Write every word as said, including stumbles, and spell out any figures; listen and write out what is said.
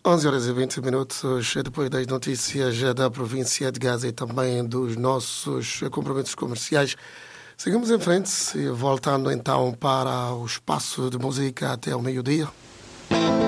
onze horas e vinte minutos, depois das notícias da província de Gaza e também dos nossos compromissos comerciais. Seguimos em frente, voltando então para o espaço de música até o meio-dia.